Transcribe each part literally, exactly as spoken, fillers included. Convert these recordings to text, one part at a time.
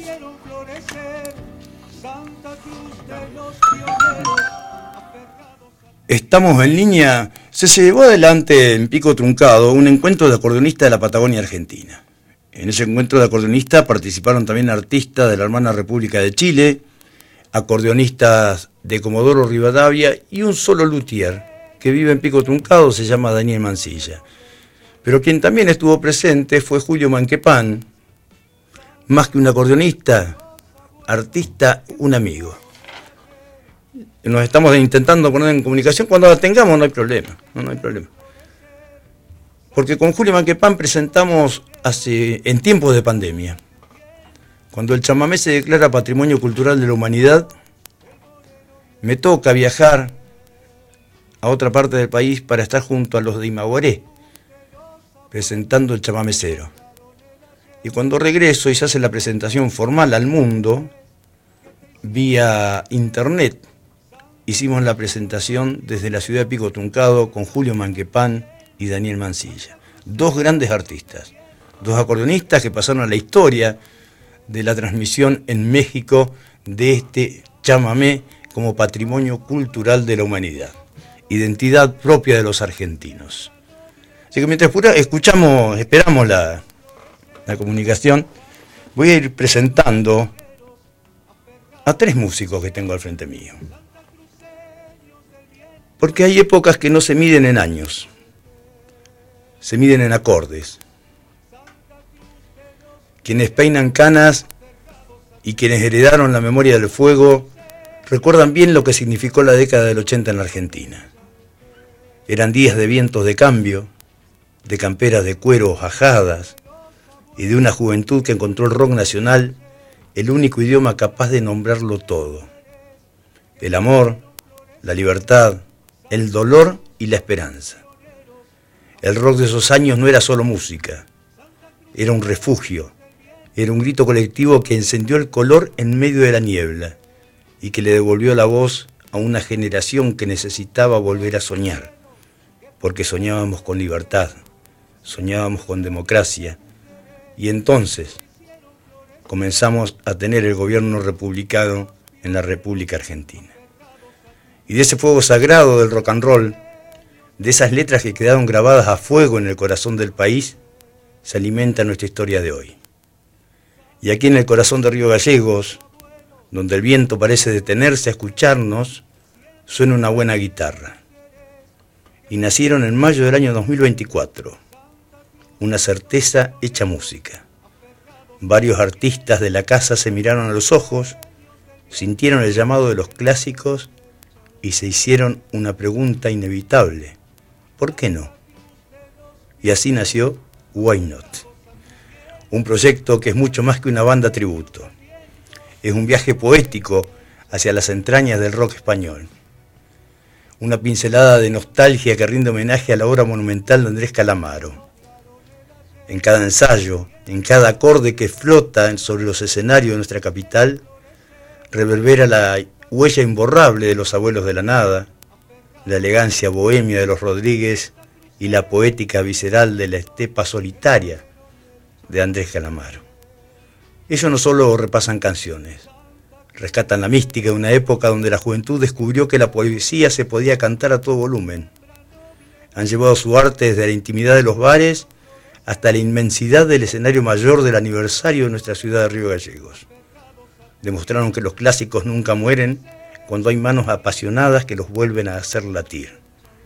Estamos en línea. Se llevó adelante en Pico Truncado un encuentro de acordeonistas de la Patagonia Argentina. En ese encuentro de acordeonistas participaron también artistas de la hermana República de Chile, acordeonistas de Comodoro Rivadavia y un solo luthier que vive en Pico Truncado, se llama Daniel Mancilla. Pero quien también estuvo presente fue Julio Manquepán, más que un acordeonista, artista, un amigo. Nos estamos intentando poner en comunicación. Cuando la tengamos no hay problema, no, no hay problema. Porque con Julio Manquepán presentamos hace, en tiempos de pandemia, cuando el chamamé se declara Patrimonio Cultural de la Humanidad, me toca viajar a otra parte del país para estar junto a los de Imaguaré, presentando el chamamecero. Y cuando regreso y se hace la presentación formal al mundo, vía internet, hicimos la presentación desde la ciudad de Pico Truncado con Julio Manquepán y Daniel Mancilla. Dos grandes artistas, dos acordeonistas que pasaron a la historia de la transmisión en México de este chamamé como patrimonio cultural de la humanidad, identidad propia de los argentinos. Así que mientras escuchamos, esperamos la, la comunicación, voy a ir presentando a tres músicos que tengo al frente mío. Porque hay épocas que no se miden en años, se miden en acordes. Quienes peinan canas y quienes heredaron la memoria del fuego recuerdan bien lo que significó la década del ochenta en la Argentina. Eran días de vientos de cambio, de camperas de cuero ajadas y de una juventud que encontró el rock nacional el único idioma capaz de nombrarlo todo. El amor, la libertad, el dolor y la esperanza. El rock de esos años no era solo música, era un refugio, era un grito colectivo que encendió el color en medio de la niebla y que le devolvió la voz a una generación que necesitaba volver a soñar, porque soñábamos con libertad, soñábamos con democracia, y entonces comenzamos a tener el gobierno republicano en la República Argentina. Y de ese fuego sagrado del rock and roll, de esas letras que quedaron grabadas a fuego en el corazón del país, se alimenta nuestra historia de hoy. Y aquí en el corazón de Río Gallegos, donde el viento parece detenerse a escucharnos, suena una buena guitarra. Y nacieron en mayo del año dos mil veinticuatro, una certeza hecha música. Varios artistas de la casa se miraron a los ojos, sintieron el llamado de los clásicos y se hicieron una pregunta inevitable: ¿por qué no? Y así nació Why Not, un proyecto que es mucho más que una banda tributo. Es un viaje poético hacia las entrañas del rock español. Una pincelada de nostalgia que rinde homenaje a la obra monumental de Andrés Calamaro. En cada ensayo, en cada acorde que flota sobre los escenarios de nuestra capital, reverbera la huella imborrable de los abuelos de la nada, la elegancia bohemia de los Rodríguez y la poética visceral de la estepa solitaria de Andrés Calamaro. Ellos no solo repasan canciones, rescatan la mística de una época donde la juventud descubrió que la poesía se podía cantar a todo volumen. Han llevado su arte desde la intimidad de los bares hasta la inmensidad del escenario mayor del aniversario de nuestra ciudad de Río Gallegos. Demostraron que los clásicos nunca mueren cuando hay manos apasionadas que los vuelven a hacer latir.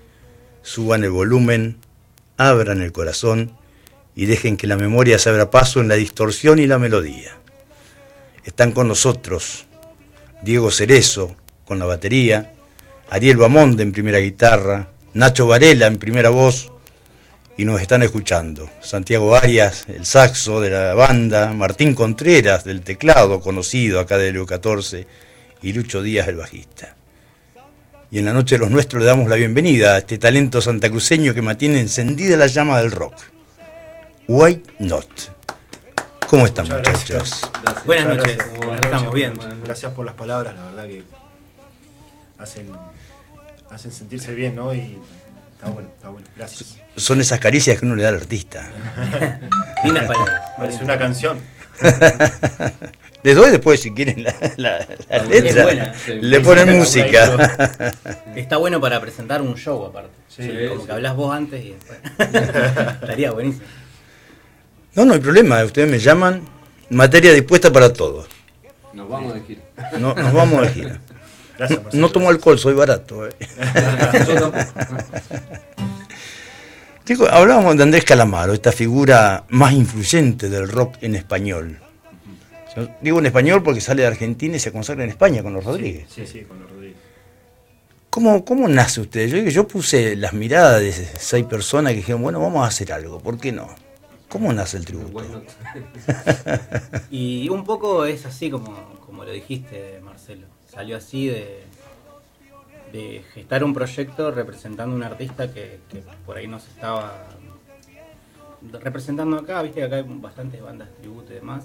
Suban el volumen, abran el corazón y dejen que la memoria se abra paso en la distorsión y la melodía. Están con nosotros Diego Cerezo con la batería, Ariel Bamonde en primera guitarra, Nacho Varela en primera voz, y nos están escuchando Santiago Arias, el saxo de la banda, Martín Contreras del teclado, conocido acá de Leo catorce, y Lucho Díaz, el bajista. Y en la noche de los nuestros le damos la bienvenida a este talento santacruceño que mantiene encendida la llama del rock. Why Not? ¿Cómo están, muchas muchachos? Gracias. Gracias. Buenas Muchas noches, gracias. Buenas estamos noches. bien. Bueno, gracias por las palabras, la verdad que hacen, hacen sentirse bien, ¿no? Y está bueno, está bueno. Gracias. Son esas caricias que uno le da al artista. Lindas palabras. Parece una canción. Les doy después, si quieren, la, la, la letra. Buena, le ponen música. Está bueno para presentar un show, aparte. Sí, Sí, como sí. que hablas vos antes y después. Estaría buenísimo. No, no hay problema. Ustedes me llaman. Materia dispuesta para todos. Nos vamos de gira. No, nos vamos de gira. Gracias, No, Marcelo. no tomo alcohol, soy barato. Eh. Yo tampoco. Chicos, hablábamos de Andrés Calamaro, esta figura más influyente del rock en español. Yo digo en español porque sale de Argentina y se consagra en España con los Rodríguez. Sí, sí, con los Rodríguez. ¿Cómo, ¿Cómo nace usted? Yo, yo puse las miradas de seis personas que dijeron, bueno, vamos a hacer algo, ¿por qué no? ¿Cómo nace el tributo? Bueno, Y un poco es así como, como lo dijiste, Marcelo. Salió así de, de gestar un proyecto representando a un artista que, que por ahí nos estaba representando acá. Viste que acá hay bastantes bandas tributo y demás.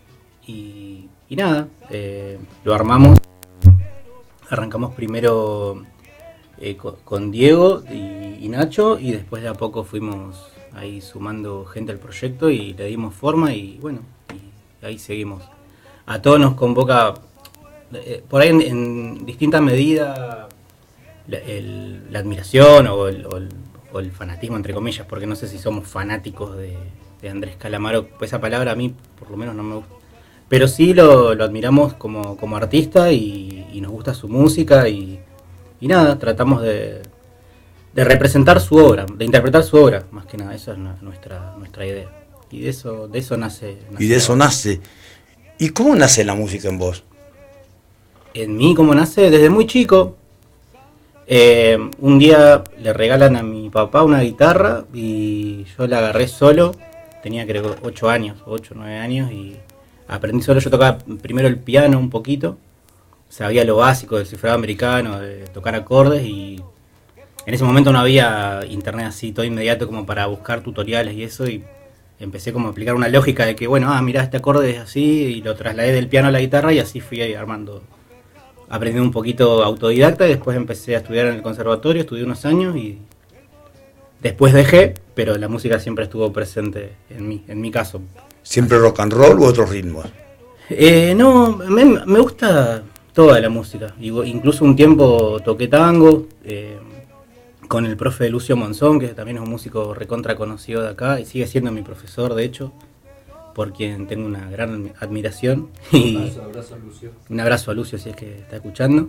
Y, y nada, eh, lo armamos. Arrancamos primero eh, con, con Diego y, y Nacho, y después de a poco fuimos ahí sumando gente al proyecto y le dimos forma y bueno, y ahí seguimos. A todos nos convoca, eh, por ahí en, en distinta medida, la, el- la admiración o el, o el- o el fanatismo, entre comillas, porque no sé si somos fanáticos de, de Andrés Calamaro, pues esa palabra a mí por lo menos no me gusta. Pero sí lo, lo admiramos como, como artista y, y nos gusta su música y, y nada, tratamos de, de representar su obra, de interpretar su obra, más que nada, esa es nu- nuestra nuestra idea. Y de eso de eso nace, nace Y de eso la- nace. ¿Y cómo nace la música en vos? En mí, ¿cómo nace? Desde muy chico. Eh, un día le regalan a mi papá una guitarra y yo la agarré solo. Tenía creo ocho años, ocho o nueve años y aprendí solo. Yo tocaba primero el piano un poquito. Sabía lo básico del cifrado americano, de tocar acordes y en ese momento no había internet así todo inmediato como para buscar tutoriales y eso y empecé como a aplicar una lógica de que bueno, ah, mirá, este acorde es así y lo trasladé del piano a la guitarra y así fui ahí armando. Aprendí un poquito autodidacta y después empecé a estudiar en el conservatorio, estudié unos años y después dejé, pero la música siempre estuvo presente en mí, en mi caso. ¿Siempre rock and roll u otros ritmos? Eh, no, me, me gusta toda la música. Digo, incluso un tiempo toqué tango eh, con el profe Lucio Monzón, que también es un músico recontra conocido de acá y sigue siendo mi profesor, de hecho, por quien tengo una gran admiración. Y abrazo, abrazo, Lucio. un abrazo a Lucio si es que está escuchando.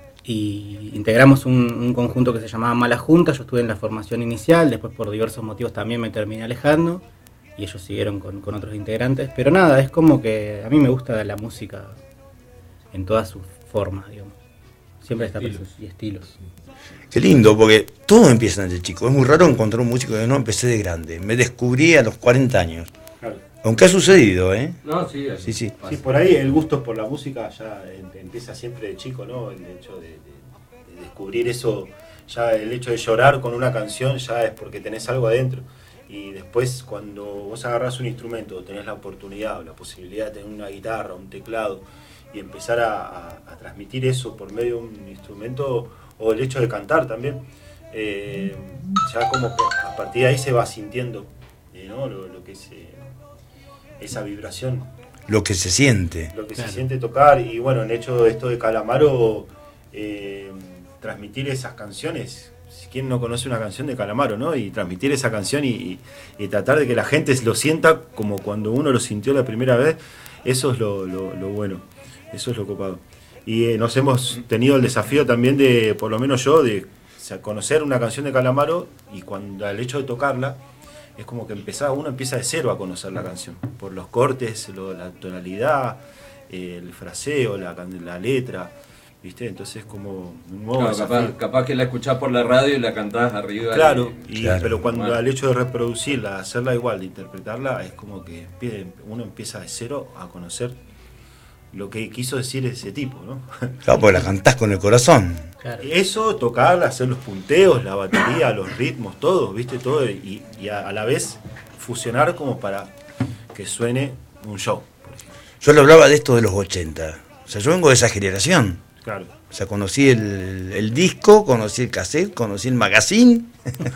Y integramos un, un conjunto que se llamaba Mala Junta. Yo estuve en la formación inicial, después por diversos motivos también me terminé alejando y ellos siguieron con, con otros integrantes. Pero nada, es como que a mí me gusta la música en todas sus formas, digamos. Siempre está Estilos. presente y estilos. Qué lindo, porque todo empieza desde chico. Es muy raro encontrar un músico que no empecé de grande. Me descubrí a los cuarenta años. Claro. Aunque ha sucedido, ¿eh? No, sí, Sí, sí. Sí, por ahí el gusto por la música ya em- empieza siempre de chico, ¿no? El hecho de, de- de descubrir eso, ya el hecho de llorar con una canción ya es porque tenés algo adentro. Y después cuando vos agarrás un instrumento, tenés la oportunidad o la posibilidad de tener una guitarra, un teclado y empezar a, a- a transmitir eso por medio de un instrumento o el hecho de cantar también, eh, ya como que a partir de ahí se va sintiendo, eh, ¿no? lo, lo que es eh, esa vibración, Lo que se siente. lo que Claro. se siente tocar. Y bueno, en hecho esto de Calamaro, eh, transmitir esas canciones, ¿quién no conoce una canción de Calamaro, no? Y transmitir esa canción y, y- y tratar de que la gente lo sienta como cuando uno lo sintió la primera vez, eso es lo, lo- lo bueno, eso es lo copado. Y eh, nos hemos tenido el desafío también de, por lo menos yo, de o sea, conocer una canción de Calamaro y cuando al hecho de tocarla, es como que empezaba, uno empieza de cero a conocer la canción, por los cortes, lo- la tonalidad, eh, el fraseo, la, can- la letra, ¿viste? Entonces como un nuevo Claro, desafío. capaz, capaz que la escuchás por la radio y la cantás arriba. Claro, y- y, Claro. pero cuando Bueno. al hecho de reproducirla, hacerla igual, de interpretarla, es como que empie- uno empieza de cero a conocer lo que quiso decir ese tipo, ¿no? Claro, porque la cantás con el corazón. Claro. Eso, tocar, hacer los punteos, la batería, los ritmos, todo, ¿viste? Todo, y, y a, a la vez fusionar como para que suene un show, por ejemplo. Yo le hablaba de esto de los ochenta. O sea, yo vengo de esa generación. Claro. O O sea, conocí el, el disco, conocí el cassette, conocí el magazine.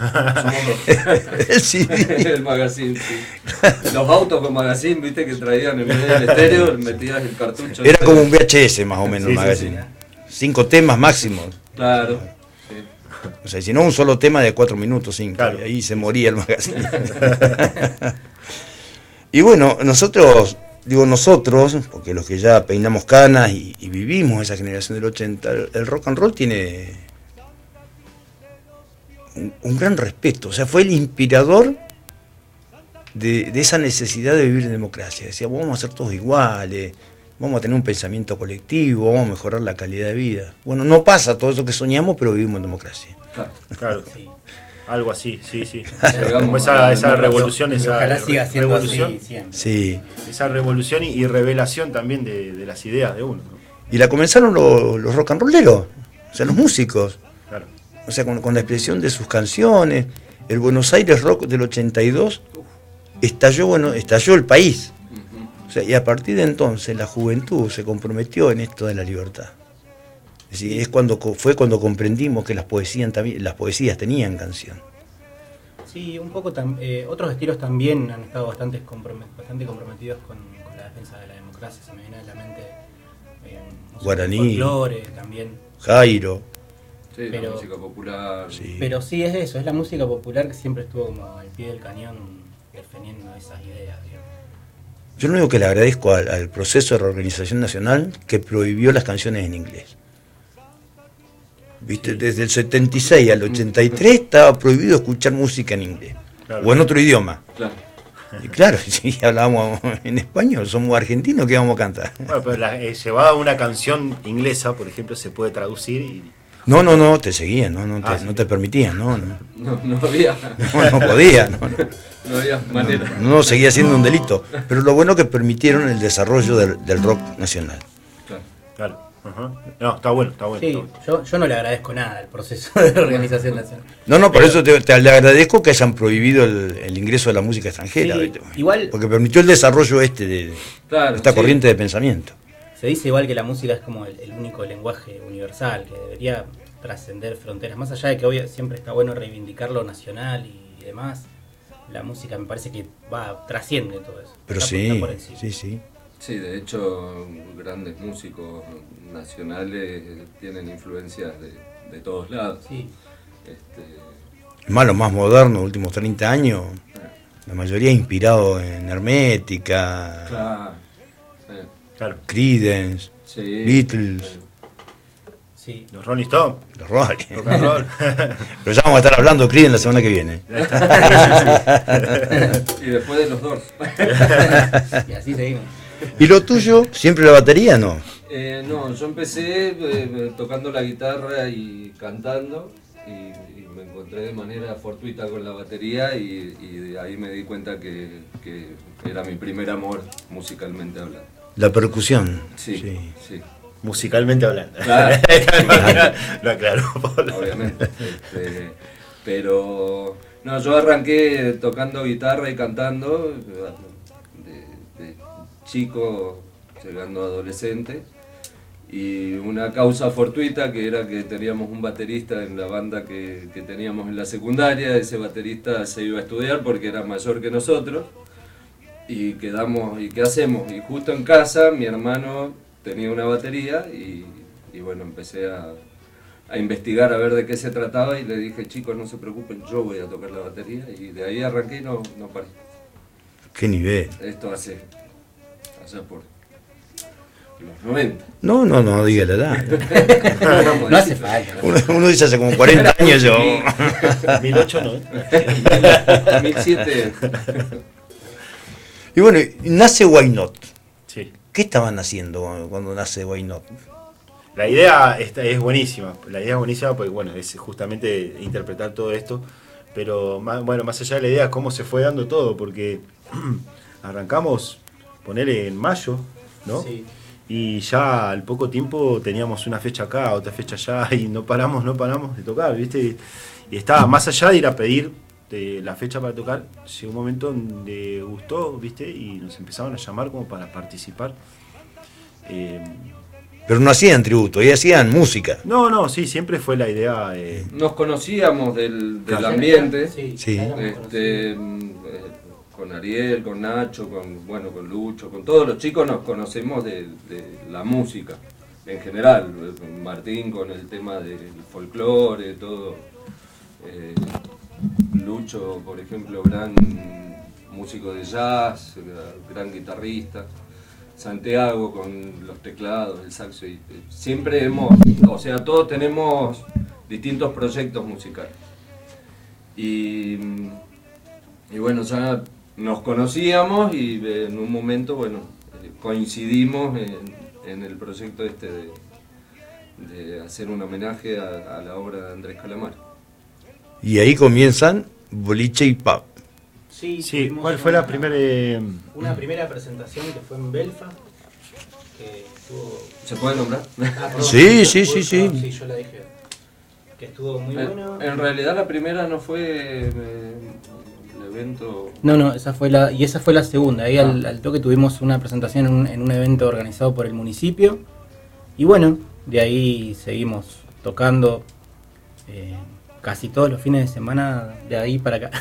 El C D. El magazine, sí. Los autos con magazine, viste, que traían en vez del estéreo, metías el cartucho. Era como un V H S más o menos Sí, el sí, magazine. sí. Cinco temas máximos. Claro. Sí. O sea, si no un solo tema de cuatro minutos, cinco. Claro. Y ahí se moría el magazine. Y bueno, nosotros, digo nosotros, porque los que ya peinamos canas y, y vivimos esa generación del ochenta, el, el rock and roll tiene un, un gran respeto. O sea, fue el inspirador de, de esa necesidad de vivir en democracia. Decía, vamos a ser todos iguales, vamos a tener un pensamiento colectivo, vamos a mejorar la calidad de vida. Bueno, no pasa todo eso que soñamos, pero vivimos en democracia. Claro. Claro. Sí. Algo así, sí, sí. Llegamos Como a esa, la esa revolución, Y esa ojalá siga re- siendo revolución, así siempre. Sí. esa revolución y, y revelación también de, de las ideas de uno, ¿no? Y la comenzaron los, los rock and rolleros, o sea, los músicos. Claro. O sea, con, con la expresión de sus canciones. El Buenos Aires Rock del ochenta y dos estalló, bueno, estalló el país. O sea, y a partir de entonces la juventud se comprometió en esto de la libertad. Es decir, es cuando co- fue cuando comprendimos que las poesías también, las poesías tenían canción. Sí, un poco tam- eh, otros estilos también han estado bastante, compromet- bastante comprometidos con, con la defensa de la democracia. Se me viene a la mente eh, no sé, Guaraní. folclore también. Jairo, Sí, la Pero- música popular. sí. Pero sí es eso, es la música popular que siempre estuvo como al pie del cañón defendiendo esas ideas, digamos. Yo lo único que le agradezco al, al proceso de reorganización nacional que prohibió las canciones en inglés. ¿Viste? Sí. Desde el setenta y seis al ochenta y tres estaba prohibido escuchar música en inglés. Claro. O en otro idioma. Claro. Y claro, si hablábamos en español, somos argentinos, ¿qué vamos a cantar? Bueno, pero la, eh, llevada una canción inglesa, por ejemplo, se puede traducir y... No, no, no, te seguían, no, no te, Ah, sí. no te permitían, no, no, No, no había. no, no podía, no, no. No había manera. No, seguía siendo un delito. Pero lo bueno que permitieron el desarrollo del, del rock nacional. Claro. Claro. Ajá. No, está bueno, está bueno. Sí, está bueno. yo, yo no le agradezco nada al proceso de organización nacional. No, no, por eso te, te le agradezco que hayan prohibido el, el ingreso de la música extranjera. Sí, ¿viste? igual- Porque permitió el desarrollo este de Claro, esta sí. corriente de pensamiento. Se dice igual que la música es como el, el único lenguaje universal, que debería trascender fronteras. Más allá de que obvio, siempre está bueno reivindicar lo nacional y demás, la música me parece que va, trasciende todo eso. Pero Está por- sí, está por encima. sí, sí. Sí, de hecho, grandes músicos nacionales tienen influencias de, de todos lados. Sí. Este, Más los más modernos, últimos treinta años, la mayoría inspirado en Hermética, claro. Sí. Claro. Creedence, Sí. Beatles, Sí. Los Rolling Stones, los Rolling. rock and roll. Pero ya vamos a estar hablando de Creedence la semana que viene. Y después de los dos. Y así seguimos. ¿Y lo tuyo? ¿Siempre la batería no? Eh, no, yo empecé eh, tocando la guitarra y cantando y, y me encontré de manera fortuita con la batería y, y de ahí me di cuenta que, que era mi primer amor musicalmente hablando. La percusión. Sí, sí, Sí. Musicalmente hablando. Claro. Lo aclaró, Pablo. obviamente. Este, pero no, yo arranqué tocando guitarra y cantando de, de chico, llegando a adolescente. Y una causa fortuita que era que teníamos un baterista en la banda que, que teníamos en la secundaria. Ese baterista se iba a estudiar porque era mayor que nosotros. Y quedamos, ¿y qué hacemos? Y justo en casa mi hermano tenía una batería y, y bueno, empecé a, a investigar a ver de qué se trataba y le dije, chicos, no se preocupen, yo voy a tocar la batería. Y de ahí arranqué y no, no paré. Qué nivel. Esto hace, allá por los noventa. No, no, no diga la edad. No hace falta. ¿no? Uno, uno dice hace como cuarenta años yo. mil ocho no. dos mil siete. Y bueno, y nace Why Not. Sí. ¿Qué estaban haciendo cuando nace Why Not? La idea esta es buenísima. La idea es buenísima porque bueno, es justamente interpretar todo esto. Pero más, bueno, más allá de la idea, cómo se fue dando todo, porque arrancamos, ponerle en mayo, ¿no? Sí. Y ya al poco tiempo teníamos una fecha acá, otra fecha allá, y no paramos, no paramos de tocar, ¿viste? Y, y estaba más allá de ir a pedir de la fecha para tocar, llegó un momento donde gustó, ¿viste? Y nos empezaron a llamar como para participar. Eh, Pero no hacían tributo, ahí hacían música. No, no, sí, siempre fue la idea. Eh... Nos conocíamos del, del Claro. ambiente, Sí, Sí. ya éramos este, conocidos. eh, con Ariel, con Nacho, con bueno, con Lucho, con todos los chicos nos conocemos de, de la música en general. Con Martín con el tema del folclore, todo. Eh, Lucho, por ejemplo, gran músico de jazz, gran guitarrista. Santiago con los teclados, el saxo, y siempre hemos, o sea, todos tenemos distintos proyectos musicales. Y, y bueno, ya nos conocíamos y en un momento, bueno, coincidimos en, en el proyecto este de, de hacer un homenaje a, a la obra de Andrés Calamaro. Y ahí comienzan Boliche y Pub. Sí, Sí, tuvimos ¿cuál fue una- la primera? Eh... Una primera presentación que fue en Belfast, que estuvo... ¿Se puede nombrar? Ah, perdón, Sí, sí, estuvo- sí, sí. perdón, sí, yo la dije. Que estuvo muy bueno. En, en realidad la primera no fue eh, el evento... No, no, esa fue la, y esa fue la segunda. Ahí al, Ah. al toque tuvimos una presentación en un, en un evento organizado por el municipio. Y bueno, de ahí seguimos tocando eh, casi todos los fines de semana de ahí para acá.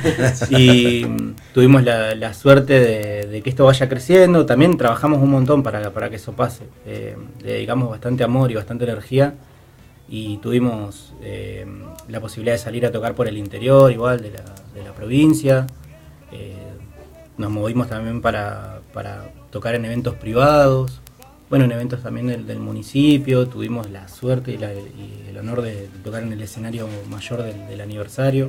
Y mm, tuvimos la, la suerte de, de que esto vaya creciendo. También trabajamos un montón para, para que eso pase. Eh, le dedicamos bastante amor y bastante energía. Y tuvimos eh, la posibilidad de salir a tocar por el interior, igual de la, de la provincia. Eh, nos movimos también para, para tocar en eventos privados, bueno, en eventos también del, del municipio. Tuvimos la suerte y, la- y el honor de tocar en el escenario mayor del, del aniversario.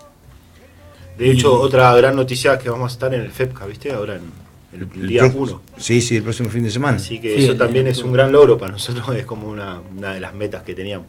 De hecho, Y- otra gran noticia que vamos a estar en el FEPCA, ¿viste? Ahora en el, el día pro- uno. Sí, sí, el próximo fin de semana. Así que Sí, eso el- también el- es un gran logro para nosotros, es como una, una de las metas que teníamos.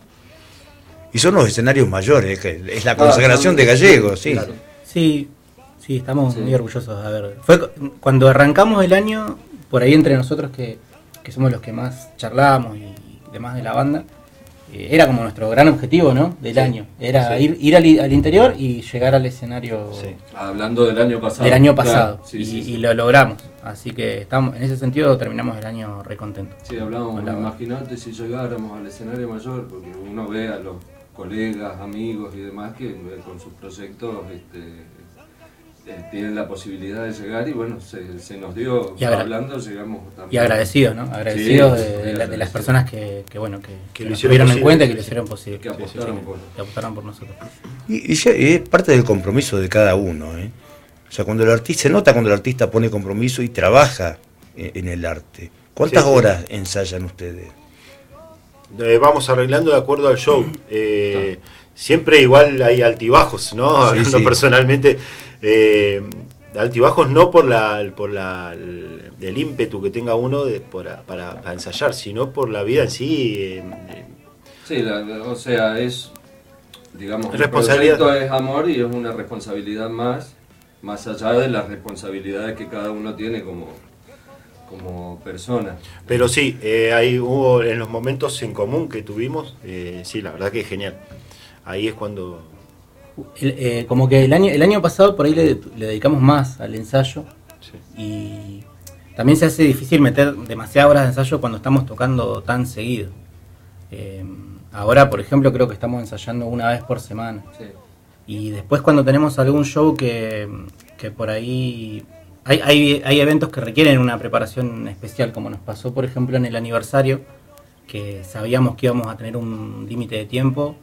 Y son los escenarios mayores, que es la consagración de Gallegos, sí. Claro. Sí, sí, estamos Sí. muy orgullosos de haber. Fue cu- cuando arrancamos el año, por ahí entre nosotros que, que somos los que más charlamos y demás de la banda, eh, era como nuestro gran objetivo, ¿no? Del Sí. año. Era Sí. ir, ir al, i- al interior y llegar al escenario Sí. Hablando del año pasado. del año Claro, pasado. sí, y, sí, sí. y lo logramos. Así que estamos, en ese sentido terminamos el año recontentos. Sí, hablábamos, Con la- imagínate si llegáramos al escenario mayor, porque uno ve a los colegas, amigos y demás que eh, con sus proyectos este, eh, tienen la posibilidad de llegar y bueno, se, se nos dio, Y agra- hablando, llegamos Y también. agradecidos, ¿no? Agradecidos Sí, de, de muy la- de las agradecidos. personas que, que bueno, que, que lo nos hicieron tuvieron en posible. cuenta y que lo hicieron posible. Que apostaron por- Que apostaron por nosotros. Y, y ya es parte del compromiso de cada uno, ¿eh? O sea, cuando el artista, se nota cuando el artista pone compromiso y trabaja en, en el arte. ¿Cuántas Sí, sí. horas ensayan ustedes? Eh, vamos arreglando de acuerdo al show. Eh, siempre igual hay altibajos, ¿no? Sí, Hablando sí. personalmente, eh, altibajos no por la por la el, el ímpetu que tenga uno de, por- para, para ensayar, sino por la vida en sí. eh, eh, Sí, la- o sea, es, digamos, el Responsabilidad. proyecto es amor y es una responsabilidad más, más allá de las responsabilidades que cada uno tiene como, como persona. pero sí, eh, ahí hubo en los momentos en común que tuvimos, eh, sí, la verdad que es genial. Ahí es cuando... El- eh, como que el año, el año pasado por ahí le, le dedicamos más al ensayo sí. y también se hace difícil meter demasiadas horas de ensayo cuando estamos tocando tan seguido. Eh, ahora, por ejemplo, creo que estamos ensayando una vez por semana. Sí. Y después cuando tenemos algún show que, que por ahí... Hay, hay, hay eventos que requieren una preparación especial, como nos pasó, por ejemplo, en el aniversario, que sabíamos que íbamos a tener un límite de tiempo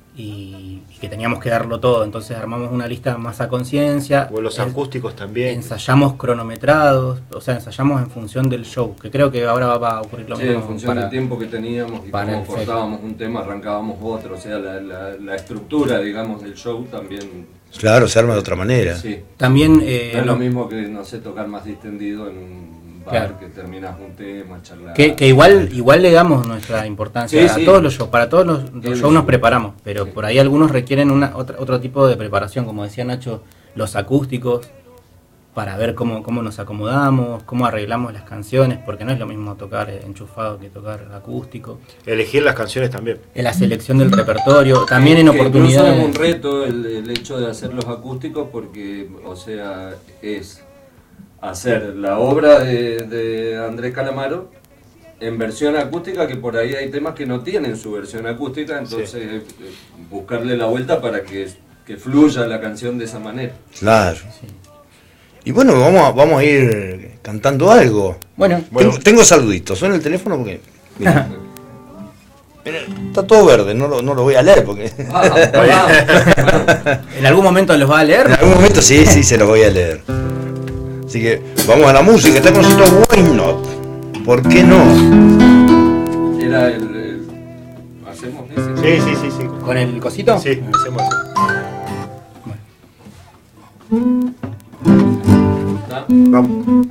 y, y que teníamos que darlo todo. Entonces armamos una lista más a conciencia. O los en- acústicos también. Ensayamos cronometrados, o sea, ensayamos en función del show, que creo que ahora va a ocurrir lo Sí, mismo. en función para- del tiempo que teníamos y para cómo el cortábamos un tema, arrancábamos otro, o sea, la, la, la estructura, digamos, del show también. Claro, se arma de otra manera. Sí. También... eh, No es lo no- mismo que, no sé, tocar más distendido en un bar, Claro. que terminas un tema, charlar. Que, que igual igual le damos nuestra importancia Sí, a sí. todos los shows, para todos los, los Sí, shows sí. nos preparamos, pero Sí. por ahí algunos requieren una, otra, otro tipo de preparación, como decía Nacho, los acústicos, para ver cómo, cómo nos acomodamos, cómo arreglamos las canciones, porque no es lo mismo tocar enchufado que tocar acústico. Elegir las canciones también. En la selección del repertorio, también en Que incluso oportunidades... es un reto el, el hecho de hacer los acústicos porque, o sea, es hacer la obra de, de Andrés Calamaro en versión acústica, que por ahí hay temas que no tienen su versión acústica, entonces Sí. eh, buscarle la vuelta para que, que fluya la canción de esa manera. Claro. Y bueno, vamos a, vamos a ir cantando algo. Bueno, Bueno. Tengo, tengo saluditos. Suena el teléfono porque. Mira, mira, está todo verde, no lo, no lo voy a leer porque. Ah, ah, ¿en algún momento los va a En leer? algún momento sí, sí, se los voy a leer. Así que vamos a la música. Está con nosotros Why Not. ¿Por qué no? era el, el- ¿hacemos ese? Sí, sí, sí, sí. ¿Con el cosito? Sí, hacemos eso. ¿Está? Vamos.